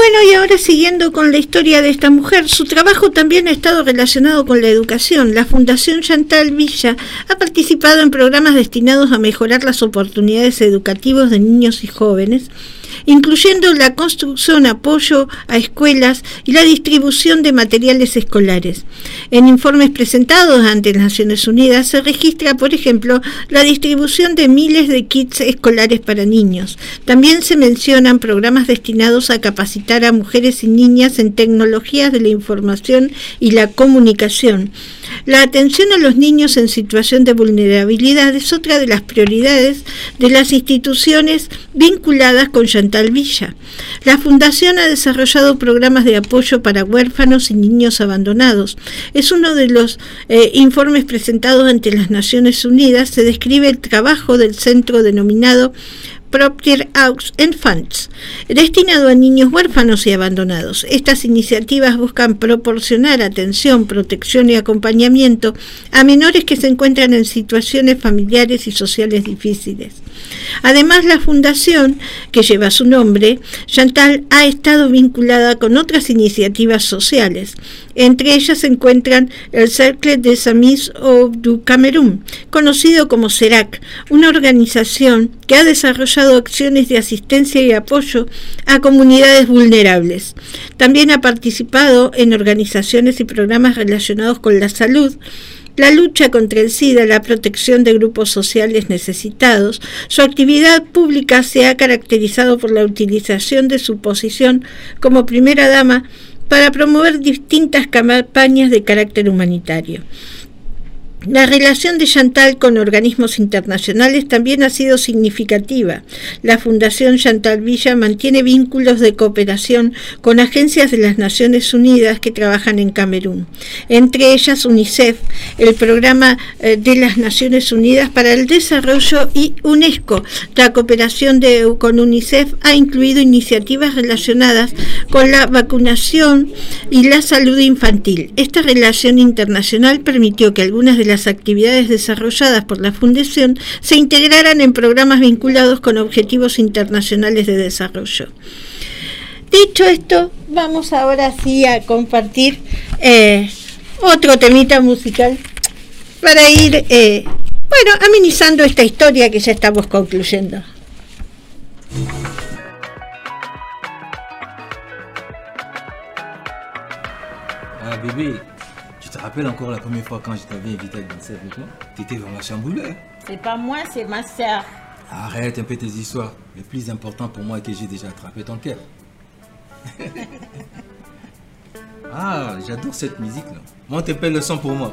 Bueno, y ahora siguiendo con la historia de esta mujer, su trabajo también ha estado relacionado con la educación. La Fundación Chantal Villa ha participado en programas destinados a mejorar las oportunidades educativas de niños y jóvenes, incluyendo la construcción, apoyo a escuelas y la distribución de materiales escolares. En informes presentados ante las Naciones Unidas se registra, por ejemplo, la distribución de miles de kits escolares para niños. También se mencionan programas destinados a capacitar a mujeres y niñas en tecnologías de la información y la comunicación. La atención a los niños en situación de vulnerabilidad es otra de las prioridades de las instituciones vinculadas con Chantal Villa. La Fundación ha desarrollado programas de apoyo para huérfanos y niños abandonados. Es uno de los informes presentados ante las Naciones Unidas. Se describe el trabajo del centro denominado Propter Aux Enfants, destinado a niños huérfanos y abandonados. Estas iniciativas buscan proporcionar atención, protección y acompañamiento a menores que se encuentran en situaciones familiares y sociales difíciles. Además, la fundación, que lleva su nombre, Chantal, ha estado vinculada con otras iniciativas sociales. Entre ellas se encuentran el Cercle des Amis du Camerún, conocido como CERAC, una organización que ha desarrollado acciones de asistencia y apoyo a comunidades vulnerables. También ha participado en organizaciones y programas relacionados con la salud, la lucha contra el SIDA, la protección de grupos sociales necesitados. Su actividad pública se ha caracterizado por la utilización de su posición como primera dama para promover distintas campañas de carácter humanitario. La relación de Chantal con organismos internacionales también ha sido significativa. La Fundación Chantal Villa mantiene vínculos de cooperación con agencias de las Naciones Unidas que trabajan en Camerún, entre ellas UNICEF, el Programa de las Naciones Unidas para el Desarrollo, y UNESCO. La cooperación con UNICEF ha incluido iniciativas relacionadas con la vacunación y la salud infantil. Esta relación internacional permitió que algunas de las actividades desarrolladas por la Fundación se integraran en programas vinculados con objetivos internacionales de desarrollo. Dicho esto, vamos ahora sí a compartir otro temita musical para ir amenizando esta historia que ya estamos concluyendo. Ah, bébé, tu te rappelles encore la première fois quand je t'avais invité à danser avec moi? T'étais vraiment chamboulée. C'est pas moi, c'est ma sœur. Arrête un peu tes histoires. Le plus important pour moi est que j'ai déjà attrapé ton cœur. Ah, j'adore cette musique là. Monte un peu le son pour moi.